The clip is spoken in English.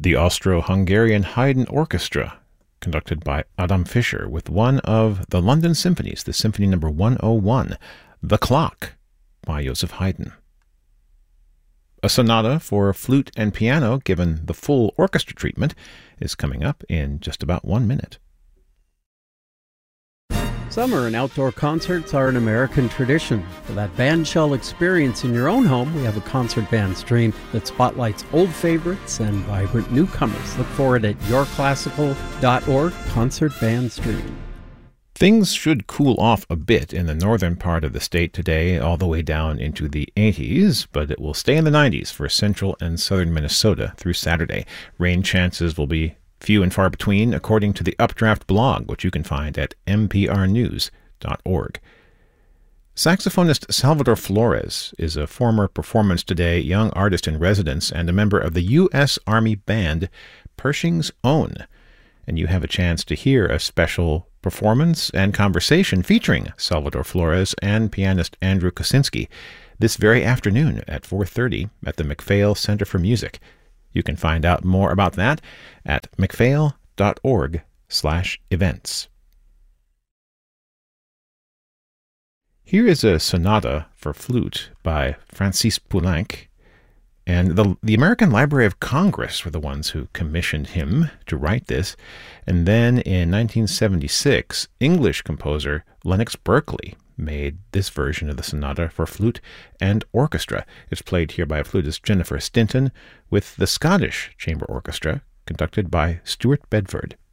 The Austro-Hungarian Haydn Orchestra, conducted by Adam Fischer, with one of the London symphonies, the Symphony No. 101, The Clock, by Joseph Haydn. A sonata for flute and piano, given the full orchestra treatment, is coming up in just about 1 minute. Summer and outdoor concerts are an American tradition. For that bandshell experience in your own home, we have a concert band stream that spotlights old favorites and vibrant newcomers. Look for it at yourclassical.org, concert band stream. Things should cool off a bit in the northern part of the state today, all the way down into the 80s, but it will stay in the 90s for central and southern Minnesota through Saturday. Rain chances will be few and far between, according to the Updraft blog, which you can find at mprnews.org. Saxophonist Salvador Flores is a former Performance Today Young Artist in Residence and a member of the U.S. Army band Pershing's Own. And you have a chance to hear a special performance and conversation featuring Salvador Flores and pianist Andrew Kosinski this very afternoon at 4:30 at the MacPhail Center for Music. You can find out more about that at macphail.org/events. Here is a sonata for flute by Francis Poulenc, and the American Library of Congress were the ones who commissioned him to write this. And then in 1976, English composer Lennox Berkeley made this version of the sonata for flute and orchestra. It's played here by flutist Jennifer Stinton with the Scottish Chamber Orchestra, conducted by Stuart Bedford.